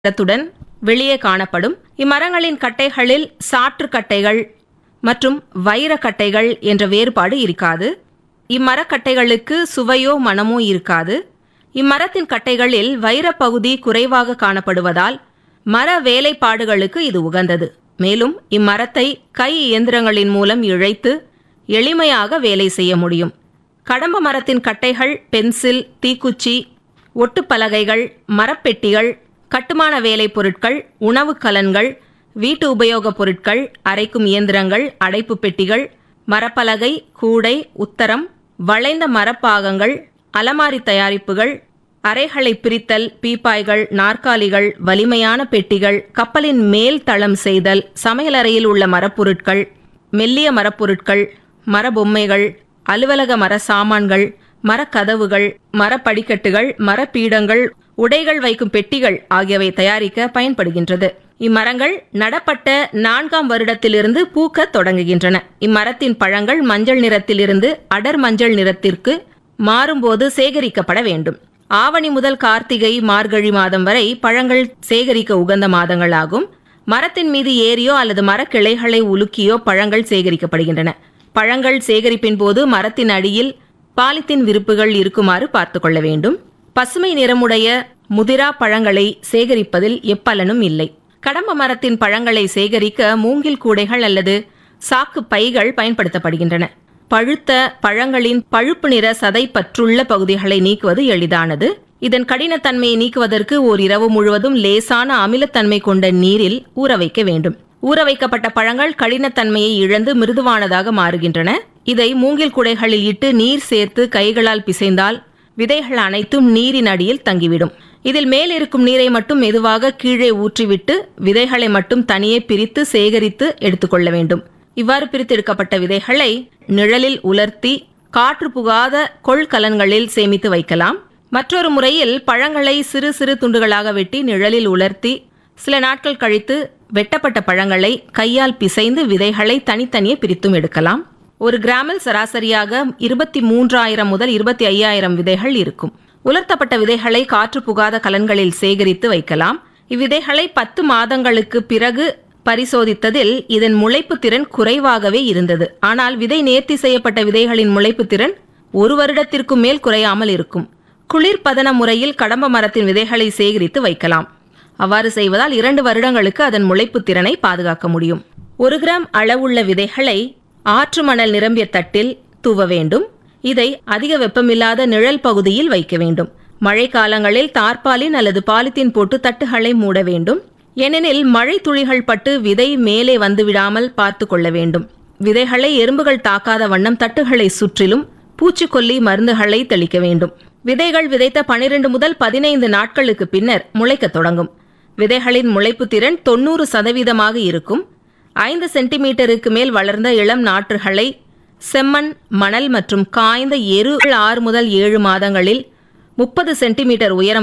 மரத்துடன் வெளியே காணப்படும். இம்மரங்களின் கட்டைகளில் சாற்று கட்டைகள் மற்றும் வைரக்கட்டைகள் என்ற வேறுபாடு இருக்காது. இம்மரக்கட்டைகளுக்கு சுவையோ மணமோ இருக்காது. இம்மரத்தின் கட்டைகளில் வைரப்பகுதி குறைவாக காணப்படுவதால் மர வேலைப்பாடுகளுக்கு இது உகந்தது. மேலும் இம்மரத்தை கை இயந்திரங்களின் மூலம் இழைத்து எளிமையாக வேலை செய்ய முடியும். கடம்ப மரத்தின் கட்டைகள் பென்சில், தீக்குச்சி, ஒட்டுப்பலகைகள், மரப்பெட்டிகள், கட்டுமான வேலைப் பொருட்கள், உணவு கலன்கள், வீட்டு உபயோகப் பொருட்கள், அரைக்கும் இயந்திரங்கள், அடைப்பு பெட்டிகள், மரப்பலகை, கூடை, உத்தரம், வளைந்த மரப்பாகங்கள், அலமாரி தயாரிப்புகள், அறைகளை பிரித்தல், பீப்பாய்கள், நாற்காலிகள், வலிமையான பெட்டிகள், கப்பலின் மேல் தளம் செய்தல், சமையலறையில் உள்ள மரப்பொருட்கள், மெல்லிய மரப்பொருட்கள், மரபொம்மைகள், அலுவலக மர சாமான்கள், மரக்கதவுகள், மரப்படிக்கட்டுகள், மரப்பீடங்கள், உடைகள் வைக்கும் பெட்டிகள் ஆகியவை தயாரிக்க பயன்படுகின்றது. இம்மரங்கள் நடப்பட்ட 4ஆம் வருடத்திலிருந்து பூக்கத் தொடங்குகின்றன. இம்மரத்தின் பழங்கள் மஞ்சள் நிறத்திலிருந்து அடர் மஞ்சள் நிறத்திற்கு மாறும்போது சேகரிக்கப்பட வேண்டும். ஆவணி முதல் கார்த்திகை, மார்கழி மாதம் வரை பழங்கள் சேகரிக்க உகந்த மாதங்களாகும். மரத்தின் மீது ஏறியோ அல்லது மரக்கிளைகளை உலுக்கியோ பழங்கள் சேகரிக்கப்படுகின்றன. பழங்கள் சேகரிப்பின் போது மரத்தின் அடியில் பாலித்தீன் விரிப்புகள் இருக்குமாறு பார்த்துக் கொள்ள வேண்டும். பசுமை நிறமுடைய முதிரா பழங்களை சேகரிப்பதில் எப்பலனும் இல்லை. கடம்ப மரத்தின் பழங்களை சேகரிக்க மூங்கில் கூடைகள் அல்லது சாக்கு பைகள் பயன்படுத்தப்படுகின்றன. பழுத்த பழங்களின் பழுப்பு நிற சதை பற்றுள்ள பகுதிகளை நீக்குவது எளிதானது. இதன் கடினத்தன்மையை நீக்குவதற்கு ஓர் இரவு முழுவதும் லேசான அமிலத்தன்மை கொண்ட நீரில் ஊற வைக்க வேண்டும். ஊற வைக்கப்பட்ட பழங்கள் கடினத்தன்மையை இழந்து மிருதுவானதாக மாறுகின்றன. இதை மூங்கில் கூடைகளில் இட்டு நீர் சேர்த்து கைகளால் பிசைந்தால் விதைகள் அனைத்தும் நீரின் அடியில் தங்கிவிடும். இதில் மேல் இருக்கும் நீரை மட்டும் மெதுவாக கீழே ஊற்றிவிட்டு விதைகளை மட்டும் தனியே பிரித்து சேகரித்து எடுத்துக்கொள்ள வேண்டும். இவ்வாறு பிரித்தெடுக்கப்பட்ட விதைகளை நிழலில் உலர்த்தி காற்று புகாத கொள்கலன்களில் சேமித்து வைக்கலாம். மற்றொரு முறையில் பழங்களை சிறு சிறு துண்டுகளாக வெட்டி நிழலில் உலர்த்தி சில நாட்கள் கழித்து வெட்டப்பட்ட பழங்களை கையால் பிசைந்து விதைகளை தனித்தனியே பிரித்தும் எடுக்கலாம். ஒரு கிராமில் சராசரியாக 23,000 முதல் 25,000 விதைகள் இருக்கும். உலர்த்தப்பட்ட விதைகளை காற்று புகாத கலன்களில் சேகரித்து வைக்கலாம். இவ்விதைகளை 10 மாதங்களுக்கு பிறகு பரிசோதித்ததில் இதன் முளைப்பு திறன் குறைவாகவே இருந்தது. ஆனால் விதை நேர்த்தி செய்யப்பட்ட விதைகளின் முளைப்பு திறன் 1 வருடத்திற்கும் மேல் குறையாமல் இருக்கும். குளிர்பதன முறையில் கடம்ப மரத்தின் விதைகளை சேகரித்து வைக்கலாம். அவ்வாறு செய்வதால் 2 வருடங்களுக்கு அதன் முளைப்பு திறனை பாதுகாக்க முடியும். 1 கிராம் அளவுள்ள விதைகளை ஆற்று மணல் நிரம்பிய தட்டில் தூவ வேண்டும். இதை அதிக வெப்பமில்லாத நிழல் பகுதியில் வைக்க வேண்டும். மழை காலங்களில் தார்பாலின் அல்லது பாலித்தீன் போட்டு தட்டுகளை மூட வேண்டும். ஏனெனில் மழை துளிகள் பட்டு விதை மேலே வந்துவிடாமல் பார்த்து கொள்ள வேண்டும். விதைகளை எறும்புகள் தாக்காத வண்ணம் தட்டுகளை சுற்றிலும் பூச்சிக்கொல்லி மருந்துகளை தெளிக்க வேண்டும். விதைகள் விதைத்த 12 முதல் 15 நாட்களுக்கு பின்னர் முளைக்க தொடங்கும். விதைகளின் முளைப்பு திறன் 90% இருக்கும். 5 சென்டிமீட்டருக்கு மேல் வளர்ந்த இளம் நாற்றுகளை செம்மண், மணல் மற்றும் காய்ந்த எரு 6 முதல் 7 மாதங்களில் 30 சென்டிமீட்டர் உயரம்